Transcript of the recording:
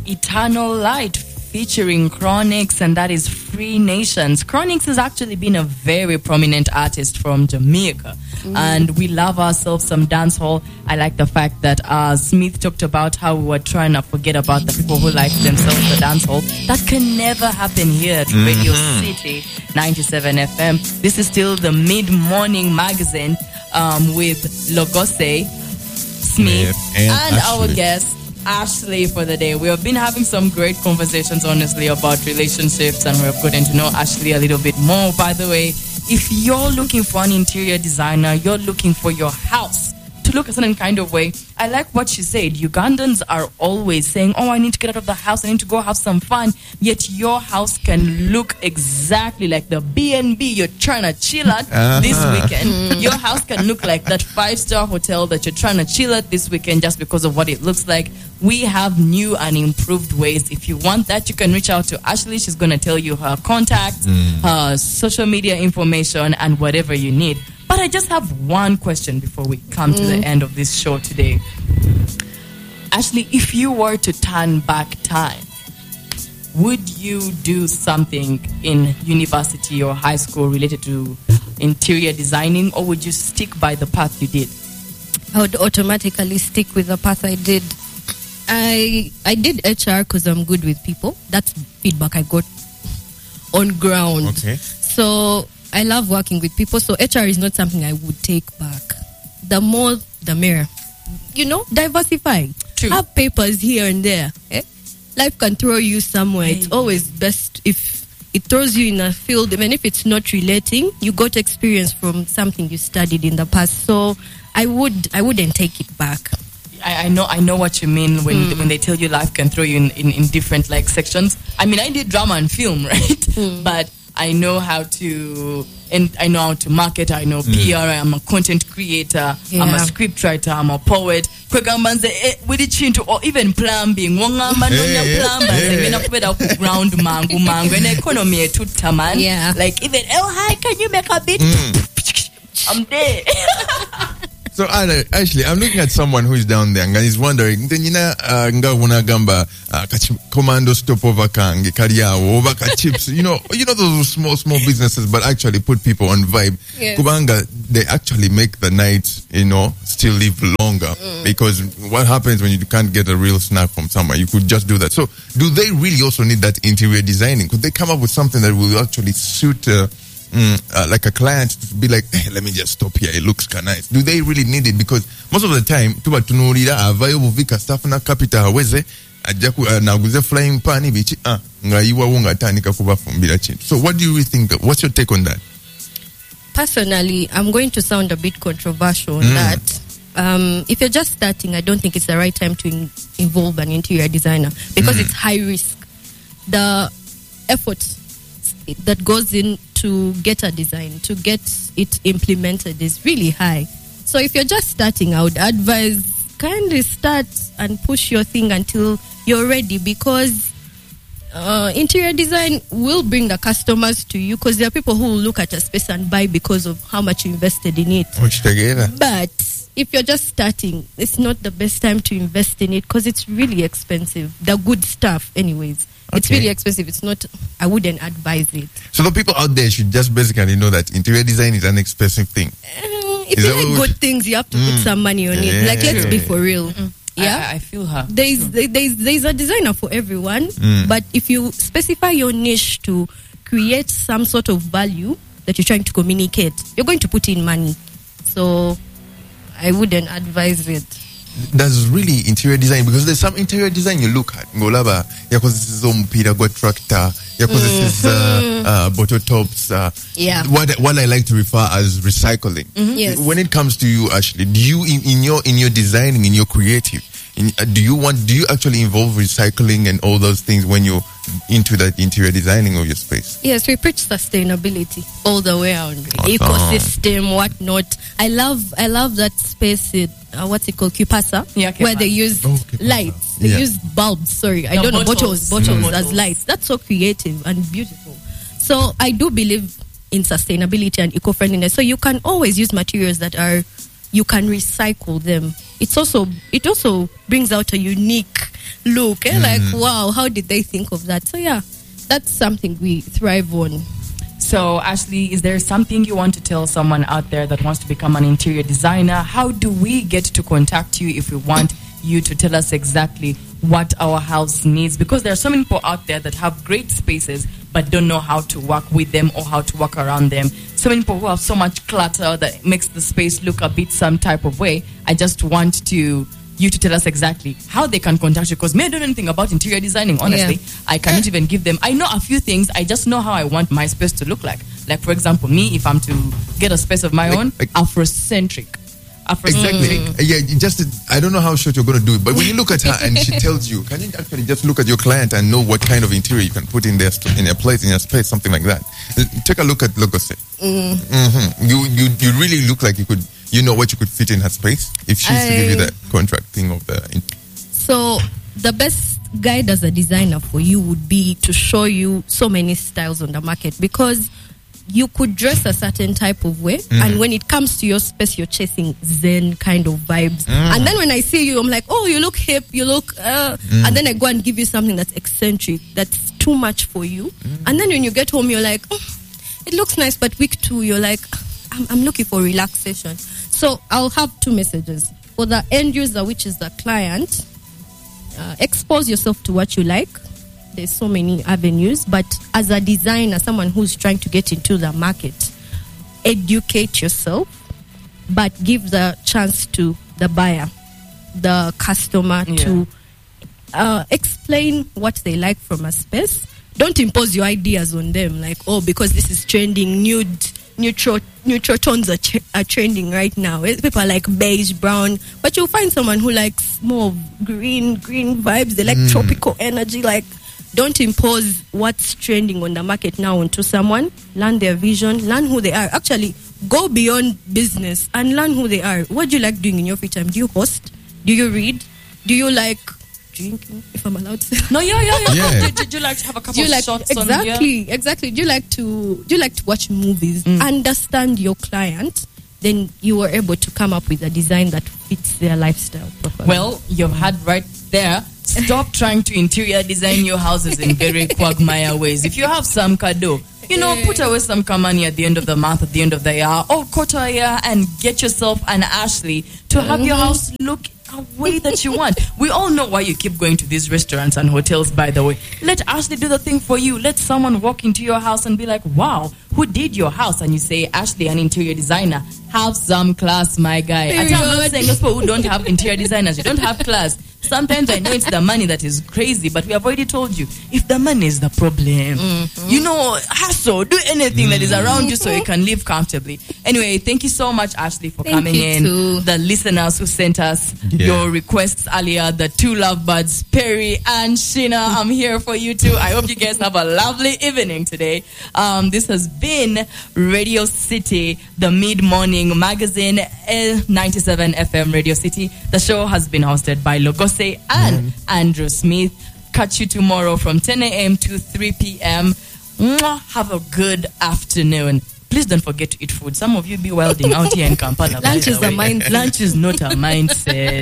Eternal Light featuring Chronix, and that is Free Nations. Chronix has actually been a very prominent artist from Jamaica, and we love ourselves some dancehall. I like the fact that Smith talked about how we were trying to forget about the people who like themselves the dancehall. That can never happen here at Radio City 97 FM. This is still the mid-morning magazine with Logose, Smith, and our guest Ashley for the day. We have been having some great conversations, honestly, about relationships, and we've gotten to know Ashley a little bit more. By the way, if you're looking for an interior designer, you're looking for your house to look a certain kind of way, I like what she said. Ugandans are always saying, oh, I need to get out of the house, I need to go have some fun. Yet your house can look exactly like the B&B you're trying to chill at this weekend. Your house can look like that 5-star hotel that you're trying to chill at this weekend just because of what it looks like. We have new and improved ways. If you want that, you can reach out to Ashley. She's going to tell you her contacts, her social media information, and whatever you need. But I just have one question before we come to the end of this show today. Ashley, if you were to turn back time, would you do something in university or high school related to interior designing, or would you stick by the path you did? I would automatically stick with the path I did. I did HR because I'm good with people. That's feedback I got on ground. Okay. So I love working with people. So HR is not something I would take back. The more, the merrier. You know, diversify. True. Have papers here and there. Life can throw you somewhere. It's always best if it throws you in a field, even if it's not relating, you got experience from something you studied in the past. So I wouldn't take it back. I know what you mean when they tell you life can throw you in different like sections. I mean, I did drama and film, right? But I know how to, and I know how to market. I know PR. I am a content creator. Yeah. I'm a script writer. I'm a poet. With it into or even plumbing. Ground mango and economy man. Yeah. Like even hi, can you make a bit? I'm there. So actually, I'm looking at someone who is down there and he's wondering, gamba commando stopover kange kariyawo baka chips. You know those small businesses, but actually put people on vibe. Yes. Kubanga, they actually make the night, still live longer because what happens when you can't get a real snack from somewhere? You could just do that. So, do they really also need that interior designing? Could they come up with something that will actually suit? Like a client to be like, hey, let me just stop here. It looks kind of nice. Do they really need it? Because most of the time, tuba tunulira available vika staff na capital haweze ajaku naguze flying pan bichi ngaiwa wonga tanika kuba fumbira chintu. So what do you really think? What's your take on that? Personally, I'm going to sound a bit controversial on that. If you're just starting, I don't think it's the right time to involve an interior designer because it's high risk. The effort that goes in to get a design, to get it implemented is really high. So if you're just starting, I would advise kindly start and push your thing until you're ready, because interior design will bring the customers to you, because there are people who will look at a space and buy because of how much you invested in it. But if you're just starting, it's not the best time to invest in it because it's really expensive. The good stuff anyways. It's really expensive. It's not, I wouldn't advise it. So the people out there should just basically know that interior design is an expensive thing. If you like good things, you have to put some money on it. Like, let's be for real. Yeah, I feel her. There's a designer for everyone, but if you specify your niche to create some sort of value that you're trying to communicate, you're going to put in money. So I wouldn't advise it. That's really interior design, because there's some interior design you look at ngolaba because this is umpira go tractor, because this is bottle tops, what I like to refer as recycling. Yes. When it comes to you, Ashley, do you in your designing, in your creative, do you actually involve recycling and all those things when you're into that interior designing of your space? Yes, we preach sustainability all the way around, ecosystem, whatnot. I love that space. What's it called? Kupasa, where they use lights. They use bulbs. I don't know, bottles as lights. That's so creative and beautiful. So I do believe in sustainability and eco-friendliness. So you can always use materials that you can recycle them. It also brings out a unique look. Like, wow, how did they think of that? So yeah, that's something we thrive on. So, Ashley, is there something you want to tell someone out there that wants to become an interior designer? How do we get to contact you if we want you to tell us exactly what our house needs? Because there are so many people out there that have great spaces but don't know how to work with them or how to work around them. So many people who have so much clutter that makes the space look a bit some type of way. I just want you to tell us exactly how they can contact you, because me, I don't know anything about interior designing, honestly. I cannot even give them, I know a few things, I just know how I want my space to look like. Like, for example, me, if I'm to get a space of my own, Afrocentric. Exactly. Yeah, I don't know how short you're going to do it, but when you look at her and she tells you, can you actually just look at your client and know what kind of interior you can put in their in a place, in your space, something like that. Take a look at Logose. You really look like you know what you could fit in her space if she's to give you that contract thing of the. So the best guide as a designer for you would be to show you so many styles on the market, because you could dress a certain type of way, and when it comes to your space, you're chasing Zen kind of vibes. And then when I see you, I'm like, oh, you look hip, you look, and then I go and give you something that's eccentric, that's too much for you. And then when you get home, you're like, oh, it looks nice, but week 2, you're like, I'm looking for relaxation. So I'll have 2 messages. For the end user, which is the client, expose yourself to what you like. There's so many avenues, but as a designer, someone who's trying to get into the market, educate yourself, but give the chance to the buyer, the customer, to explain what they like from a space. Don't impose your ideas on them, like, oh, because this is trending, neutral tones are trending right now. People are like beige, brown, but you'll find someone who likes more of green vibes. They like tropical energy. Like, don't impose what's trending on the market now onto someone. Learn their vision, learn who they are. Actually, go beyond business and learn who they are. What do you like doing in your free time? Do you host? Do you read? Do you like drinking, if I'm allowed to say? No, yeah. Do you like to have a couple of shots exactly, on exactly. Do you like to watch movies? Understand your client, then you were able to come up with a design that fits their lifestyle properly. Well, you've had right there. Stop trying to interior design your houses in very quagmire ways. If you have some kado, put away some money at the end of the month, at the end of the year, or quarter year, and get yourself an Ashley to have your house look a way that you want. We all know why you keep going to these restaurants and hotels, by the way. Let Ashley do the thing for you. Let someone walk into your house and be like, wow, who did your house? And you say, Ashley, an interior designer. Have some class, my guy. I'm not saying those people who don't have interior designers, you don't have class. Sometimes I know it's the money that is crazy, but we have already told you, if the money is the problem, hustle, do anything that is around you so you can live comfortably. Anyway, thank you so much, Ashley, for coming in. Too. The listeners who sent us your requests earlier, the 2 lovebirds, Perry and Sheena, I'm here for you too. I hope you guys have a lovely evening today. This has been Radio City, the mid-morning magazine, 97 FM Radio City. The show has been hosted by Logose and Andrew Smith. Catch you tomorrow from 10 a.m. to 3 p.m. Have a good afternoon. Please don't forget to eat food. Some of you be welding out here in Kampala. Lunch is a mindset. Lunch is not a mindset.